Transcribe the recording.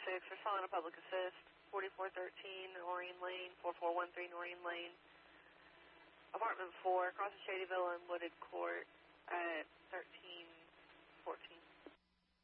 6, responding to public assist, 4413 Noreen Lane, 4413 Noreen Lane, apartment 4, across the Shadyville and Wooded Court at